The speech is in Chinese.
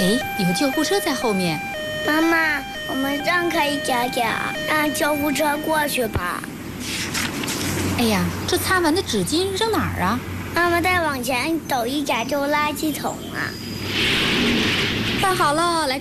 哎，有救护车在后面。 妈妈，我们让开一点点，让救护车过去吧。 哎呀，这擦完的纸巾扔哪儿啊？ 妈妈，再往前走一点就垃圾桶了。 办好了，来。